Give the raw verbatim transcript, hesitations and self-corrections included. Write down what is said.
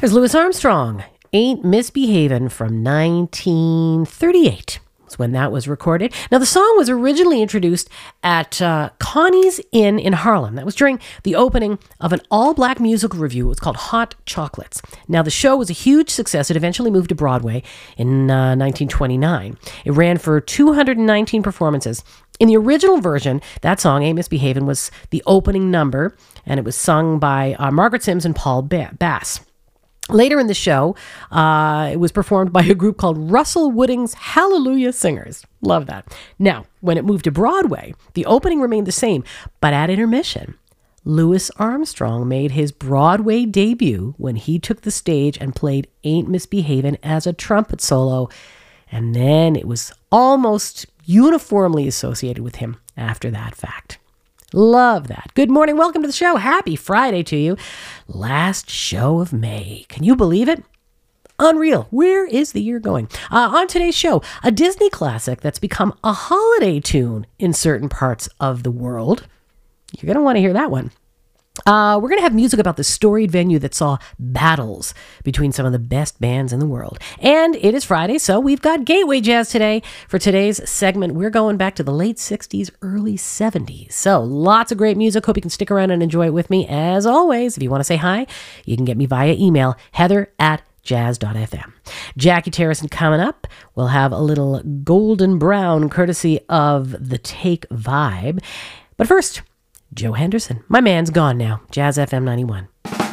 There's Louis Armstrong, Ain't Misbehavin' from nineteen thirty-eight. That's when that was recorded. Now, the song was originally introduced at uh, Connie's Inn in Harlem. That was during the opening of an all-black musical revue. It was called Hot Chocolates. Now, the show was a huge success. It eventually moved to Broadway in uh, nineteen twenty-nine. It ran for two hundred nineteen performances. In the original version, that song, Ain't Misbehavin', was the opening number, and it was sung by uh, Margaret Sims and Paul ba- Bass. Later in the show, uh, it was performed by a group called Russell Wooding's Hallelujah Singers. Love that. Now, when it moved to Broadway, the opening remained the same, but at intermission, Louis Armstrong made his Broadway debut when he took the stage and played Ain't Misbehavin' as a trumpet solo, and then it was almost uniformly associated with him after that fact. Love that. Good morning. Welcome to the show. Happy Friday to you. Last show of May. Can you believe it? Unreal. Where is the year going? Uh, on today's show, a Disney classic that's become a holiday tune in certain parts of the world. You're going to want to hear that one. Uh, we're going to have music about the storied venue that saw battles between some of the best bands in the world. And it is Friday, so we've got Gateway Jazz today. For today's segment, we're going back to the late sixties, early seventies. So lots of great music. Hope you can stick around and enjoy it with me. As always, if you want to say hi, you can get me via email, heather at jazz dot f m. Jackie Terrison coming up. We'll have a little golden brown courtesy of the Take Vibe. But first, Joe Henderson. My man's gone now. Jazz F M ninety-one.